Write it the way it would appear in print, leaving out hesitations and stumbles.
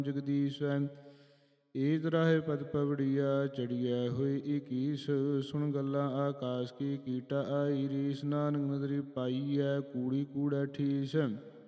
ਜਗਦੀਸ਼ ਏਤ ਰਾਹੇ ਪਦ ਪਵੜੀਆ ਚੜੀਐ ਹੋਈ ਇਕੀਸ ਸੁਣ ਗੱਲਾਂ ਆਕਾਸ ਕੀ ਕੀਟਾ ਆਈ ਰੀਸ ਨਾਨਕ ਨਦਰੀ ਪਾਈਐ ਕੂੜੀ ਕੂੜੈ ਠੀਸ